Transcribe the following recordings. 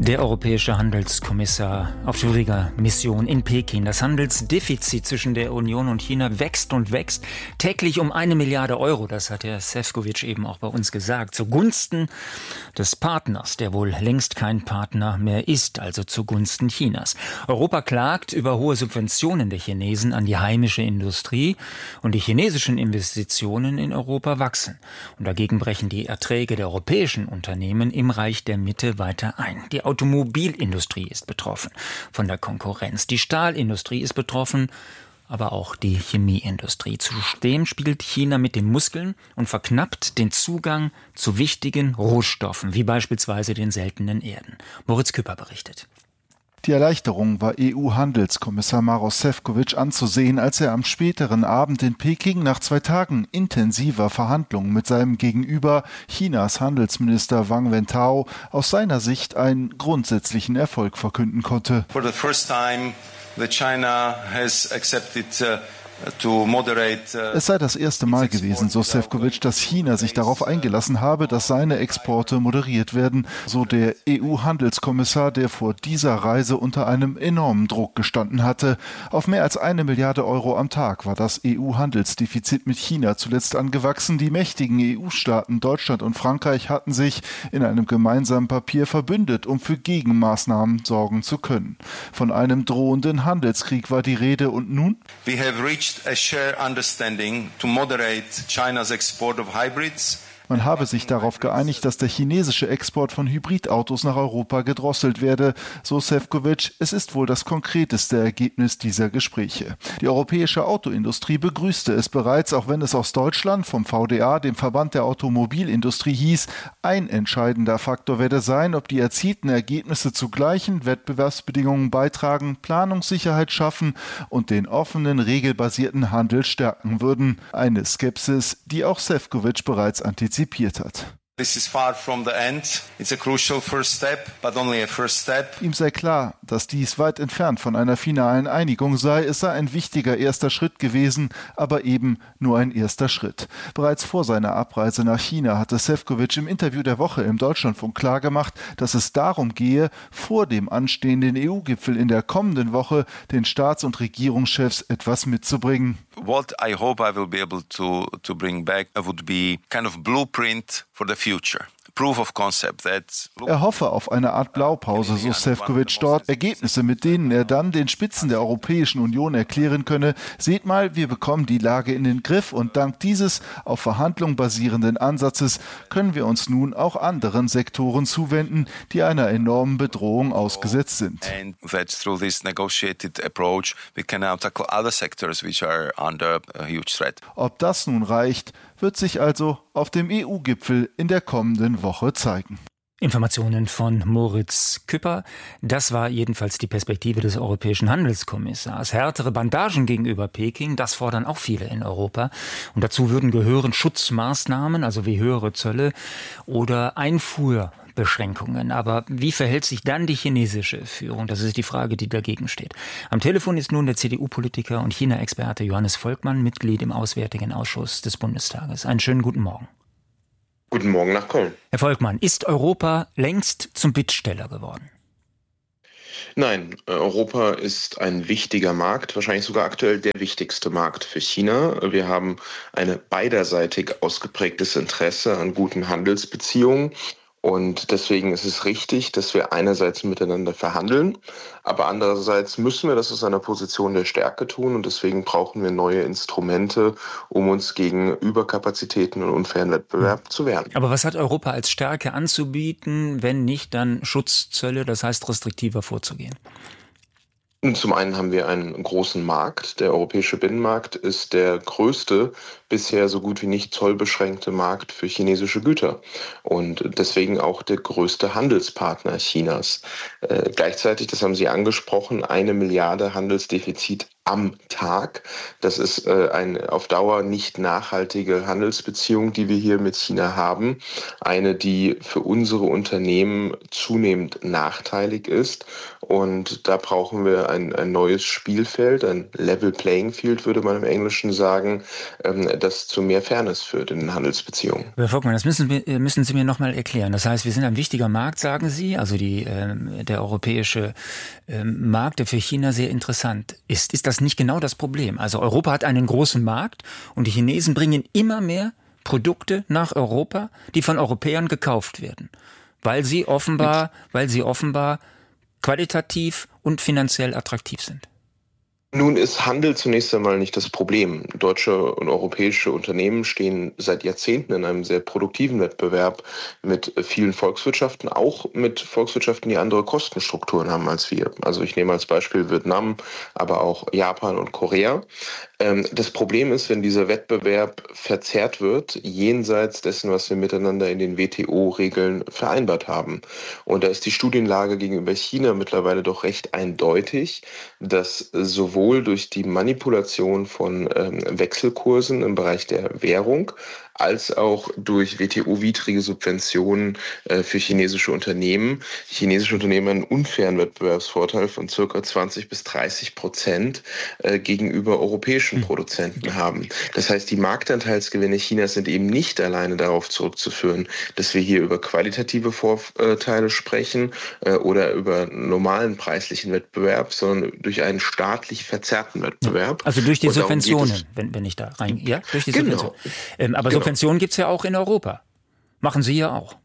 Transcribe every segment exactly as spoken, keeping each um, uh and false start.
Der europäische Handelskommissar auf schwieriger Mission in Peking. Das Handelsdefizit zwischen der Union und China wächst und wächst. Täglich um eine Milliarde Euro, das hat Herr Šefčovič eben auch bei uns gesagt, zugunsten des Partners, der wohl längst kein Partner mehr ist, also zugunsten Chinas. Europa klagt über hohe Subventionen der Chinesen an die heimische Industrie und die chinesischen Investitionen in Europa wachsen. Und dagegen brechen die Erträge der europäischen Unternehmen im Reich der Mitte weiter ein. Die Automobilindustrie ist betroffen von der Konkurrenz. Die Stahlindustrie ist betroffen, aber auch die Chemieindustrie. Zudem spielt China mit den Muskeln und verknappt den Zugang zu wichtigen Rohstoffen, wie beispielsweise den seltenen Erden. Moritz Küpper berichtet. Die Erleichterung war E U-Handelskommissar Maroš Šefčovič anzusehen, als er am späteren Abend in Peking nach zwei Tagen intensiver Verhandlungen mit seinem Gegenüber, Chinas Handelsminister Wang Wentao, aus seiner Sicht einen grundsätzlichen Erfolg verkünden konnte. For the first time, that China has accepted uh, to moderate, uh, es sei das erste Mal gewesen, so Šefčovič, dass China sich darauf eingelassen habe, dass seine Exporte moderiert werden, so der E U-Handelskommissar, der vor dieser Reise unter einem enormen Druck gestanden hatte. Auf mehr als eine Milliarde Euro am Tag war das E U-Handelsdefizit mit China zuletzt angewachsen. Die mächtigen E U-Staaten Deutschland und Frankreich hatten sich in einem gemeinsamen Papier verbündet, um für Gegenmaßnahmen sorgen zu können. Von einem drohenden Handelskrieg war die Rede und nun? We have reached a shared understanding to moderate China's export of hybrids. Man habe sich darauf geeinigt, dass der chinesische Export von Hybridautos nach Europa gedrosselt werde, so Šefčovič. Es ist wohl das konkreteste Ergebnis dieser Gespräche. Die europäische Autoindustrie begrüßte es bereits, auch wenn es aus Deutschland vom V D A, dem Verband der Automobilindustrie, hieß, ein entscheidender Faktor werde sein, ob die erzielten Ergebnisse zu gleichen Wettbewerbsbedingungen beitragen, Planungssicherheit schaffen und den offenen, regelbasierten Handel stärken würden. Eine Skepsis, die auch Šefčovič bereits antizipiert hat. This is far from the end. It's a crucial first step, but only a first step. Ihm sei klar, dass dies weit entfernt von einer finalen Einigung sei. Es sei ein wichtiger erster Schritt gewesen, aber eben nur ein erster Schritt. Bereits vor seiner Abreise nach China hatte Šefčovič im Interview der Woche im Deutschlandfunk klargemacht, dass es darum gehe, vor dem anstehenden E U-Gipfel in der kommenden Woche den Staats- und Regierungschefs etwas mitzubringen. What I hope I will be able to to bring back would be kind of blueprint for the future. Proof of concept that Er hoffe auf eine Art Blaupause, so Šefčovič dort, Ergebnisse, mit denen er dann den Spitzen der Europäischen Union erklären könne, seht mal, wir bekommen die Lage in den Griff und dank dieses auf Verhandlungen basierenden Ansatzes können wir uns nun auch anderen Sektoren zuwenden, die einer enormen Bedrohung ausgesetzt sind. and that through this negotiated approach we can now tackle other sectors which are under a huge threat. Ob das nun reicht, wird sich also auf dem E U-Gipfel in der kommenden Woche zeigen. Informationen von Moritz Küpper. Das war jedenfalls die Perspektive des europäischen Handelskommissars. Härtere Bandagen gegenüber Peking, das fordern auch viele in Europa. Und dazu würden gehören Schutzmaßnahmen, also wie höhere Zölle oder Einfuhrbeschränkungen. Aber wie verhält sich dann die chinesische Führung? Das ist die Frage, die dagegen steht. Am Telefon ist nun der C D U-Politiker und China-Experte Johannes Volkmann, Mitglied im Auswärtigen Ausschuss des Bundestages. Einen schönen guten Morgen. Guten Morgen nach Köln. Herr Volkmann, ist Europa längst zum Bittsteller geworden? Nein, Europa ist ein wichtiger Markt, wahrscheinlich sogar aktuell der wichtigste Markt für China. Wir haben ein beiderseitig ausgeprägtes Interesse an guten Handelsbeziehungen. Und deswegen ist es richtig, dass wir einerseits miteinander verhandeln, aber andererseits müssen wir das aus einer Position der Stärke tun und deswegen brauchen wir neue Instrumente, um uns gegen Überkapazitäten und unfairen Wettbewerb zu wehren. Aber was hat Europa als Stärke anzubieten, wenn nicht dann Schutzzölle, das heißt restriktiver vorzugehen? Zum einen haben wir einen großen Markt. Der europäische Binnenmarkt ist der größte, bisher so gut wie nicht zollbeschränkte Markt für chinesische Güter und deswegen auch der größte Handelspartner Chinas. Äh, gleichzeitig, das haben Sie angesprochen, eine Milliarde Handelsdefizit am Tag. Das ist äh, eine auf Dauer nicht nachhaltige Handelsbeziehung, die wir hier mit China haben. Eine, die für unsere Unternehmen zunehmend nachteilig ist. Und da brauchen wir ein, ein neues Spielfeld, ein Level Playing Field, würde man im Englischen sagen, ähm, das zu mehr Fairness führt in den Handelsbeziehungen. Herr Volkmann, das müssen, wir, müssen Sie mir noch mal erklären. Das heißt, wir sind ein wichtiger Markt, sagen Sie, also die, äh, der europäische äh, Markt, der für China sehr interessant ist. Ist das nicht genau das Problem? Also Europa hat einen großen Markt und die Chinesen bringen immer mehr Produkte nach Europa, die von Europäern gekauft werden, weil sie offenbar, weil sie offenbar qualitativ und finanziell attraktiv sind. Nun ist Handel zunächst einmal nicht das Problem. Deutsche und europäische Unternehmen stehen seit Jahrzehnten in einem sehr produktiven Wettbewerb mit vielen Volkswirtschaften, auch mit Volkswirtschaften, die andere Kostenstrukturen haben als wir. Also ich nehme als Beispiel Vietnam, aber auch Japan und Korea. Das Problem ist, wenn dieser Wettbewerb verzerrt wird, jenseits dessen, was wir miteinander in den W T O-Regeln vereinbart haben. Und da ist die Studienlage gegenüber China mittlerweile doch recht eindeutig, dass sowohl durch die Manipulation von ähm, Wechselkursen im Bereich der Währung als auch durch W T O-widrige Subventionen äh, für chinesische Unternehmen. Chinesische Unternehmen einen unfairen Wettbewerbsvorteil von circa zwanzig bis dreißig Prozent äh, gegenüber europäischen Produzenten haben. Das heißt, die Marktanteilsgewinne Chinas sind eben nicht alleine darauf zurückzuführen, dass wir hier über qualitative Vorteile sprechen äh, oder über normalen preislichen Wettbewerb, sondern durch einen staatlich verzerrten Wettbewerb. Also durch die Subventionen, wenn, wenn ich da rein... Ja, durch die genau. Subventionen. Ähm, aber genau. Subventionen gibt es ja auch in Europa. Machen Sie ja auch.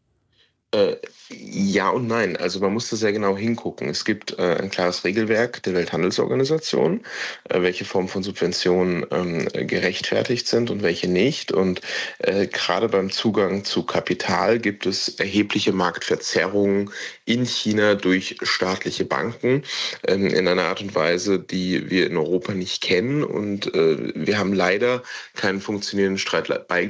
Äh, ja und nein. Also man muss da sehr genau hingucken. Es gibt äh, ein klares Regelwerk der Welthandelsorganisation, äh, welche Formen von Subventionen ähm, gerechtfertigt sind und welche nicht. Und äh, gerade beim Zugang zu Kapital gibt es erhebliche Marktverzerrungen in China durch staatliche Banken ähm, in einer Art und Weise, die wir in Europa nicht kennen. Und äh, wir haben leider keinen funktionierenden Streitbe-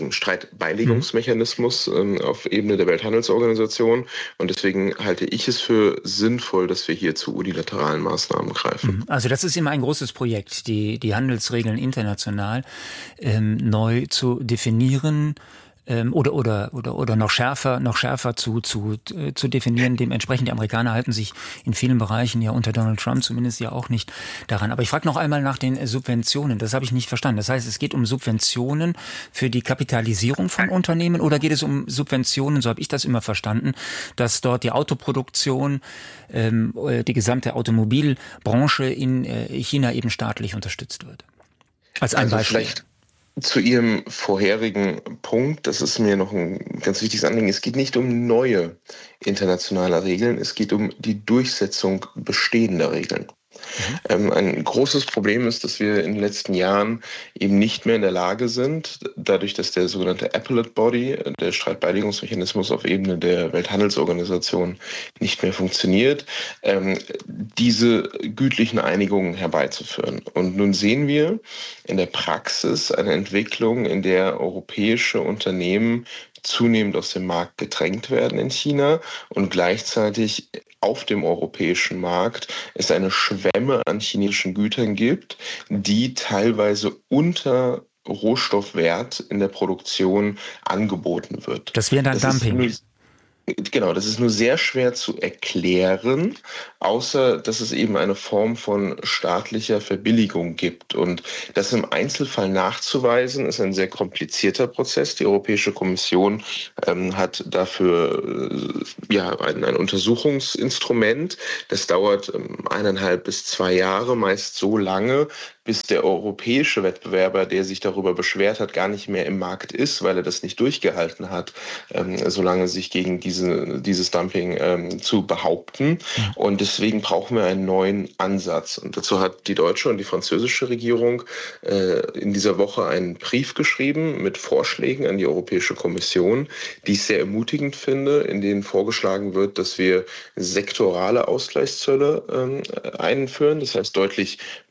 Streitbeilegungsmechanismus ähm, auf Ebene der Welthandelsorganisation. Und deswegen halte ich es für sinnvoll, dass wir hier zu unilateralen Maßnahmen greifen. Also das ist immer ein großes Projekt, die, die Handelsregeln international ähm, neu zu definieren. Oder, oder, oder, oder noch schärfer, noch schärfer zu, zu, zu definieren. Dementsprechend, die Amerikaner halten sich in vielen Bereichen ja unter Donald Trump zumindest ja auch nicht daran. Aber ich frage noch einmal nach den Subventionen. Das habe ich nicht verstanden. Das heißt, es geht um Subventionen für die Kapitalisierung von Unternehmen oder geht es um Subventionen, so habe ich das immer verstanden, dass dort die Autoproduktion, ähm, die gesamte Automobilbranche in China eben staatlich unterstützt wird? Als ein also Beispiel. Vielleicht zu Ihrem vorherigen Punkt, das ist mir noch ein ganz wichtiges Anliegen. Es geht nicht um neue internationale Regeln, es geht um die Durchsetzung bestehender Regeln. Mhm. Ähm, ein großes Problem ist, dass wir in den letzten Jahren eben nicht mehr in der Lage sind, dadurch, dass der sogenannte Appellate Body, der Streitbeilegungsmechanismus auf Ebene der Welthandelsorganisation nicht mehr funktioniert, ähm, diese gütlichen Einigungen herbeizuführen. Und nun sehen wir in der Praxis eine Entwicklung, in der europäische Unternehmen zunehmend aus dem Markt gedrängt werden in China und gleichzeitig auf dem europäischen Markt es eine Schwemme an chinesischen Gütern gibt, die teilweise unter Rohstoffwert in der Produktion angeboten wird. Das wäre dann das Dumping. Ist, Genau, das ist nur sehr schwer zu erklären, außer dass es eben eine Form von staatlicher Verbilligung gibt. Und das im Einzelfall nachzuweisen, ist ein sehr komplizierter Prozess. Die Europäische Kommission ähm, hat dafür äh, ja, ein, ein Untersuchungsinstrument. Das dauert ähm, eineinhalb bis zwei Jahre, meist so lange, bis der europäische Wettbewerber, der sich darüber beschwert hat, gar nicht mehr im Markt ist, weil er das nicht durchgehalten hat, ähm, solange sich gegen diese, dieses Dumping ähm, zu behaupten. Und deswegen brauchen wir einen neuen Ansatz. Und dazu hat die deutsche und die französische Regierung äh, in dieser Woche einen Brief geschrieben mit Vorschlägen an die Europäische Kommission, die ich sehr ermutigend finde, in denen vorgeschlagen wird, dass wir sektorale Ausgleichszölle ähm, einführen, das heißt deutlich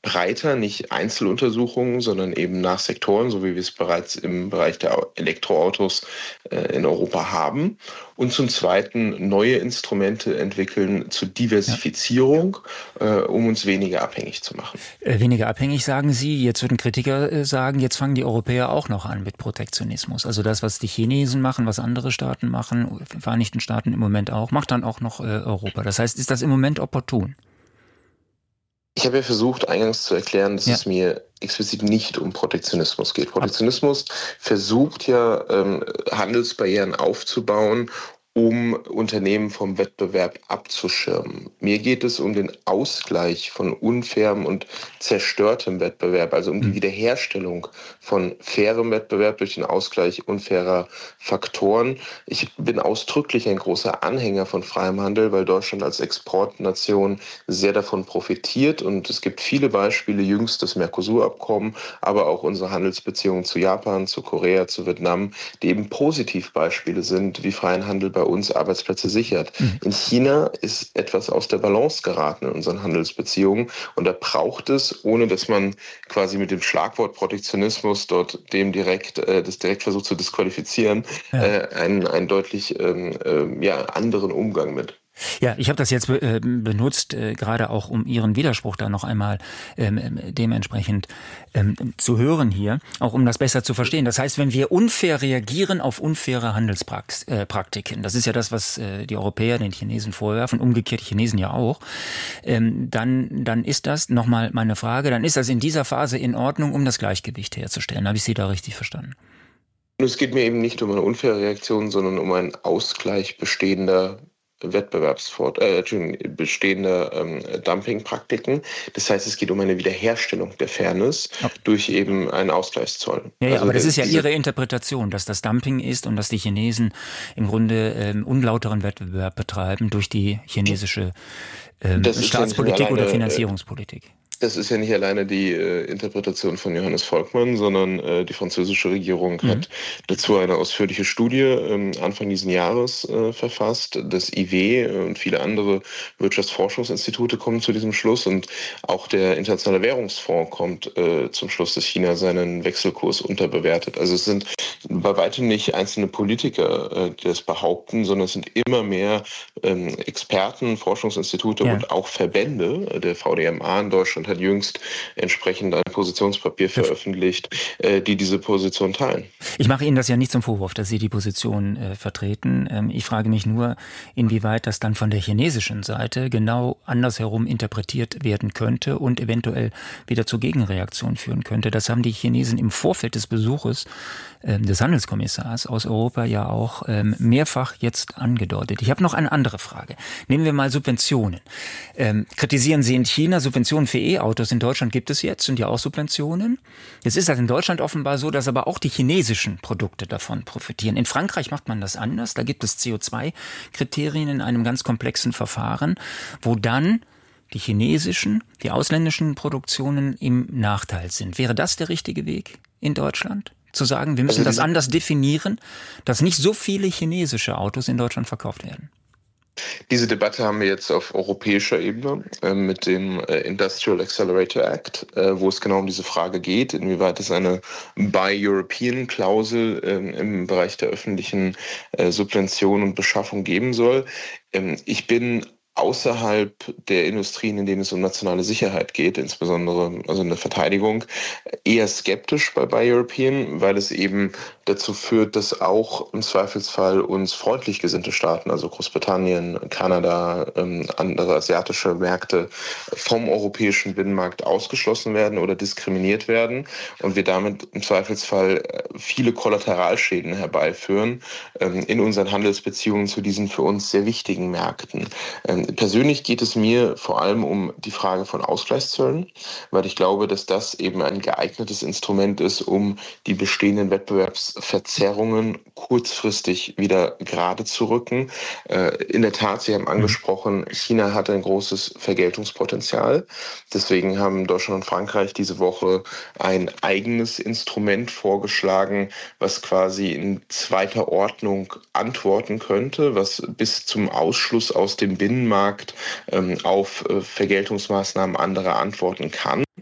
breiter, nicht Einzeluntersuchungen, sondern eben nach Sektoren, so wie wir es bereits im Bereich der Elektroautos äh, in Europa haben. Und zum Zweiten neue Instrumente entwickeln zur Diversifizierung, ja. äh, um uns weniger abhängig zu machen. Äh, weniger abhängig, sagen Sie. Jetzt würden Kritiker äh, sagen, jetzt fangen die Europäer auch noch an mit Protektionismus. Also das, was die Chinesen machen, was andere Staaten machen, Vereinigten Staaten im Moment auch, macht dann auch noch äh, Europa. Das heißt, ist das im Moment opportun? Ich habe ja versucht, eingangs zu erklären, dass ja. es mir explizit nicht um Protektionismus geht. Protektionismus versucht ja, ähm, Handelsbarrieren aufzubauen, um Unternehmen vom Wettbewerb abzuschirmen. Mir geht es um den Ausgleich von unfairem und zerstörtem Wettbewerb, also um die Wiederherstellung von fairem Wettbewerb durch den Ausgleich unfairer Faktoren. Ich bin ausdrücklich ein großer Anhänger von freiem Handel, weil Deutschland als Exportnation sehr davon profitiert und es gibt viele Beispiele, jüngst das Mercosur-Abkommen, aber auch unsere Handelsbeziehungen zu Japan, zu Korea, zu Vietnam, die eben Positivbeispiele sind, wie freien Handel bei uns Arbeitsplätze sichert. Mhm. In China ist etwas aus der Balance geraten in unseren Handelsbeziehungen und da braucht es, ohne dass man quasi mit dem Schlagwort Protektionismus dort dem direkt, äh, das direkt versucht zu disqualifizieren, ja. äh, einen, einen deutlich ähm, äh, ja, anderen Umgang mit. Ja, ich habe das jetzt äh, benutzt, äh, gerade auch um Ihren Widerspruch da noch einmal ähm, dementsprechend ähm, zu hören hier, auch um das besser zu verstehen. Das heißt, wenn wir unfair reagieren auf unfaire Handelspraktiken, das ist ja das, was äh, die Europäer den Chinesen vorwerfen, umgekehrt die Chinesen ja auch, ähm, dann, dann ist das, nochmal meine Frage, dann ist das in dieser Phase in Ordnung, um das Gleichgewicht herzustellen. Habe ich Sie da richtig verstanden? Es geht mir eben nicht um eine unfaire Reaktion, sondern um einen Ausgleich bestehender Wettbewerbsfort, äh, bestehende ähm, Dumpingpraktiken. Das heißt, es geht um eine Wiederherstellung der Fairness ja. durch eben einen Ausgleichszoll. Ja, ja also aber das ist ja diese, Ihre Interpretation, dass das Dumping ist und dass die Chinesen im Grunde ähm, unlauteren Wettbewerb betreiben durch die chinesische ähm, Staatspolitik alleine, oder Finanzierungspolitik. Das ist ja nicht alleine die äh, Interpretation von Johannes Volkmann, sondern äh, die französische Regierung mhm. hat dazu eine ausführliche Studie ähm, Anfang diesen Jahres äh, verfasst. Das I W und viele andere Wirtschaftsforschungsinstitute kommen zu diesem Schluss und auch der Internationale Währungsfonds kommt äh, zum Schluss, dass China seinen Wechselkurs unterbewertet. Also es sind bei weitem nicht einzelne Politiker, äh, die das behaupten, sondern es sind immer mehr ähm, Experten, Forschungsinstitute ja. und auch Verbände. Der V D M A in Deutschland hat jüngst entsprechend ein Positionspapier veröffentlicht, äh, die diese Position teilen. Ich mache Ihnen das ja nicht zum Vorwurf, dass Sie die Position äh, vertreten. Ähm, ich frage mich nur, inwieweit das dann von der chinesischen Seite genau andersherum interpretiert werden könnte und eventuell wieder zur Gegenreaktion führen könnte. Das haben die Chinesen im Vorfeld des Besuches äh, des Handelskommissars aus Europa ja auch ähm, mehrfach jetzt angedeutet. Ich habe noch eine andere Frage. Nehmen wir mal Subventionen. Ähm, kritisieren Sie in China Subventionen für E-Autos? In Deutschland gibt es jetzt, sind ja auch Subventionen. Jetzt ist das in Deutschland offenbar so, dass aber auch die chinesischen Produkte davon profitieren. In Frankreich macht man das anders. Da gibt es C O zwei Kriterien in einem ganz komplexen Verfahren, wo dann die chinesischen, die ausländischen Produktionen im Nachteil sind. Wäre das der richtige Weg in Deutschland? Zu sagen, wir müssen also das anders definieren, dass nicht so viele chinesische Autos in Deutschland verkauft werden? Diese Debatte haben wir jetzt auf europäischer Ebene äh, mit dem äh, Industrial Accelerator Act, äh, wo es genau um diese Frage geht, inwieweit es eine Buy European-Klausel äh, im Bereich der öffentlichen äh, Subvention und Beschaffung geben soll. Ähm, ich bin außerhalb der Industrien, in denen es um nationale Sicherheit geht, insbesondere also in der Verteidigung, eher skeptisch bei Buy European, weil es eben dazu führt, dass auch im Zweifelsfall uns freundlich gesinnte Staaten, also Großbritannien, Kanada, ähm, andere asiatische Märkte vom europäischen Binnenmarkt ausgeschlossen werden oder diskriminiert werden und wir damit im Zweifelsfall viele Kollateralschäden herbeiführen ähm, in unseren Handelsbeziehungen zu diesen für uns sehr wichtigen Märkten. Ähm, persönlich geht es mir vor allem um die Frage von Ausgleichszöllen, weil ich glaube, dass das eben ein geeignetes Instrument ist, um die bestehenden Wettbewerbsverzerrungen kurzfristig wieder gerade zu rücken. In der Tat, Sie haben angesprochen, China hat ein großes Vergeltungspotenzial. Deswegen haben Deutschland und Frankreich diese Woche ein eigenes Instrument vorgeschlagen, was quasi in zweiter Ordnung antworten könnte, was bis zum Ausschluss aus dem Binnenmarkt ähm, auf äh, Vergeltungsmaßnahmen anderer antworten kann.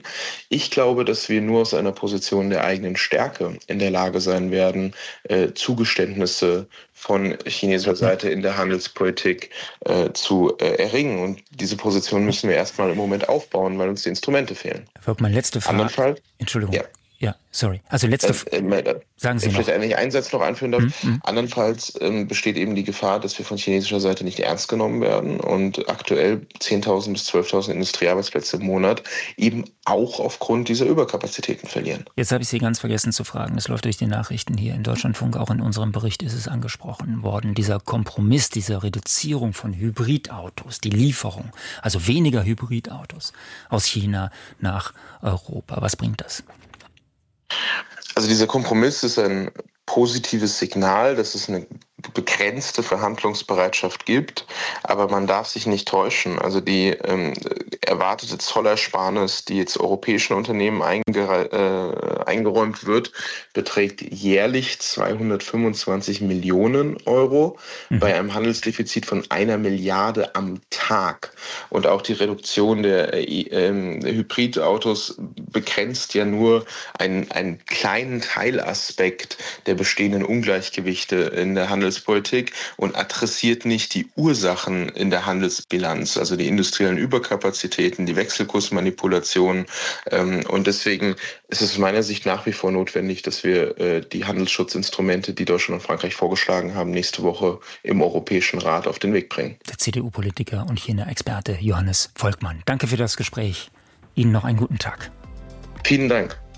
Ich glaube, dass wir nur aus einer Position der eigenen Stärke in der Lage sein werden, äh, Zugeständnisse von chinesischer Seite in der Handelspolitik äh, zu äh, erringen. Und diese Position müssen wir erstmal im Moment aufbauen, weil uns die Instrumente fehlen. Meine letzte Frage. Andernfalls, Entschuldigung. Ja. Ja, sorry. Also letzte Frage. Äh, äh, Sagen Sie noch. Vielleicht eigentlich einen Satz noch anführen darf. Mhm. Andernfalls ähm, besteht eben die Gefahr, dass wir von chinesischer Seite nicht ernst genommen werden und aktuell zehntausend bis zwölftausend Industriearbeitsplätze im Monat eben auch aufgrund dieser Überkapazitäten verlieren. Jetzt habe ich Sie ganz vergessen zu fragen. Es läuft durch die Nachrichten hier in Deutschlandfunk. Auch in unserem Bericht ist es angesprochen worden. Dieser Kompromiss, diese Reduzierung von Hybridautos, die Lieferung, also weniger Hybridautos aus China nach Europa. Was bringt das? Also dieser Kompromiss ist ein positives Signal, dass es eine begrenzte Verhandlungsbereitschaft gibt, aber man darf sich nicht täuschen. Also die ähm, erwartete Zollersparnis, die jetzt europäischen Unternehmen eingere- äh, eingeräumt wird, beträgt jährlich zweihundertfünfundzwanzig Millionen Euro mhm. bei einem Handelsdefizit von einer Milliarde am Tag. Und auch die Reduktion der äh, äh, Hybridautos begrenzt ja nur einen, einen kleinen Teilaspekt der bestehenden Ungleichgewichte in der Handelspolitik und adressiert nicht die Ursachen in der Handelsbilanz, also die industriellen Überkapazitäten, die Wechselkursmanipulationen. Und deswegen ist es aus meiner Sicht nach wie vor notwendig, dass wir die Handelsschutzinstrumente, die Deutschland und Frankreich vorgeschlagen haben, nächste Woche im Europäischen Rat auf den Weg bringen. Der C D U-Politiker und China-Experte Johannes Volkmann. Danke für das Gespräch. Ihnen noch einen guten Tag. Vielen Dank.